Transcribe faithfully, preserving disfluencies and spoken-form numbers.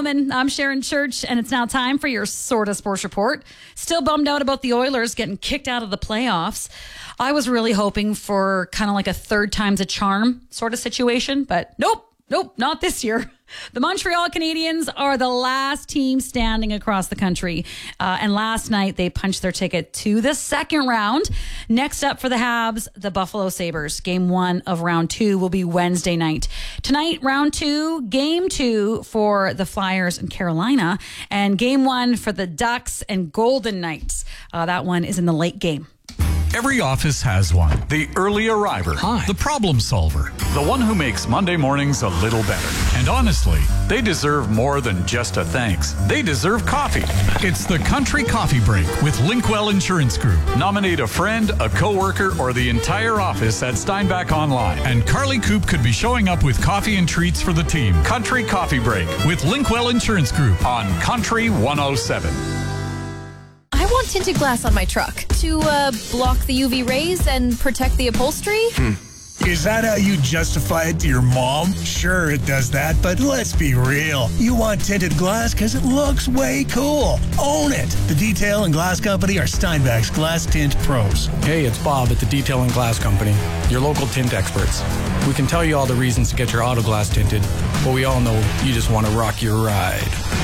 gentlemen, I'm Sharon Church, and it's now time for your Sorta Sports Report. Still bummed out about the Oilers getting kicked out of the playoffs. I was really hoping for kind of like a third time's a charm sort of situation, but nope, nope, not this year. The Montreal Canadiens are the last team standing across the country. Uh, and last night, they punched their ticket to the second round. Next up for the Habs, the Buffalo Sabres. Game one of round two will be Wednesday night. Tonight, round two, game two for the Flyers and Carolina. And game one for the Ducks and Golden Knights. Uh, that one is in the late game. Every office has one. The early arriver. Hi. The problem solver. The one who makes Monday mornings a little better. And honestly, they deserve more than just a thanks. They deserve coffee. It's the Country Coffee Break with Linkwell Insurance Group. Nominate a friend, a coworker, or the entire office at Steinbach Online. And Carly Coop could be showing up with coffee and treats for the team. Country Coffee Break with Linkwell Insurance Group on Country one oh seven. I want tinted glass on my truck to uh, block the U V rays and protect the upholstery. Hmm. Is that how you justify it to your mom? Sure, it does that, but let's be real. You want tinted glass because it looks way cool. Own it. The Detail and Glass Company are Steinbach's Glass Tint Pros. Hey, it's Bob at the Detail and Glass Company, your local tint experts. We can tell you all the reasons to get your auto glass tinted, but we all know you just want to rock your ride.